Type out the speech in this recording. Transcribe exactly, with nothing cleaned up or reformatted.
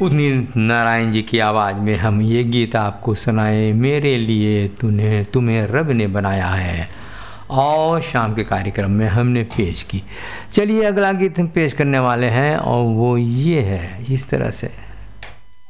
उदित नारायण जी की आवाज़ में हम ये गीत आपको सुनाए, मेरे लिए तूने तुम्हें रब ने बनाया है, और शाम के कार्यक्रम में हमने पेश की। चलिए अगला गीत हम पेश करने वाले हैं और वो ये है, इस तरह से।